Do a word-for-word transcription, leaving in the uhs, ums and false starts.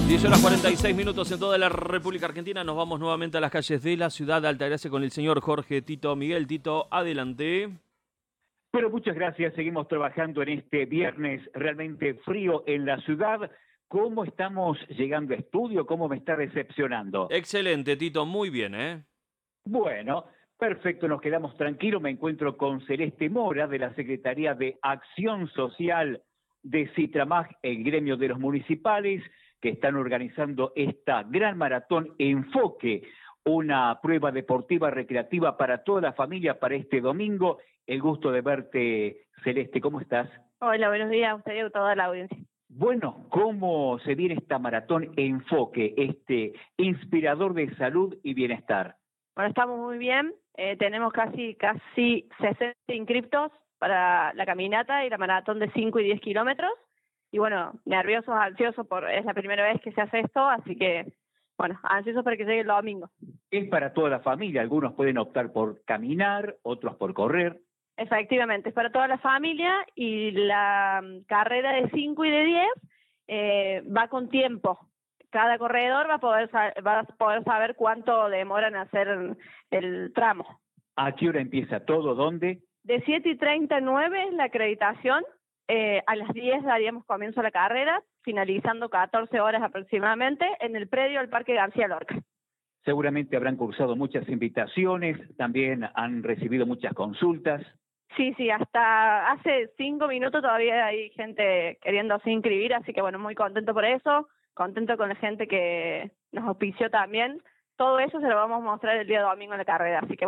diez horas cuarenta y seis minutos en toda la República Argentina. Nos vamos nuevamente a las calles de la ciudad de Altagracia con el señor Jorge Tito Miguel. Tito, adelante. Pero muchas gracias, seguimos trabajando en este viernes realmente frío en la ciudad. ¿Cómo estamos llegando a estudio? ¿Cómo me está recepcionando? Excelente, Tito, muy bien, ¿eh? Bueno, perfecto, nos quedamos tranquilos. Me encuentro con Celeste Mora de la Secretaría de Acción Social de Citramag, el gremio de los municipales, que están organizando esta gran maratón Enfoque, una prueba deportiva recreativa para toda la familia para este domingo. El gusto de verte, Celeste, ¿cómo estás? Hola, buenos días a usted y a toda la audiencia. Bueno, ¿cómo se viene esta maratón Enfoque, este inspirador de salud y bienestar? Bueno, estamos muy bien, eh, tenemos casi casi sesenta inscriptos para la caminata y la maratón de cinco y diez kilómetros. Y bueno, nerviosos, ansiosos, por es la primera vez que se hace esto, así que, bueno, ansiosos para que llegue el domingo. Es para toda la familia, algunos pueden optar por caminar, otros por correr. Efectivamente, es para toda la familia y la um, carrera de cinco y de diez eh, va con tiempo. Cada corredor va a poder va a poder saber cuánto demoran en hacer el tramo. ¿A qué hora empieza todo? ¿Dónde? De siete y treinta a nueve es la acreditación. Eh, a las diez daríamos comienzo a la carrera, finalizando catorce horas aproximadamente en el predio del Parque García Lorca. Seguramente habrán cursado muchas invitaciones, también han recibido muchas consultas. Sí, sí, hasta hace cinco minutos todavía hay gente queriéndose inscribir, así que bueno, muy contento por eso, contento con la gente que nos auspició también. Todo eso se lo vamos a mostrar el día domingo en la carrera, así que bueno.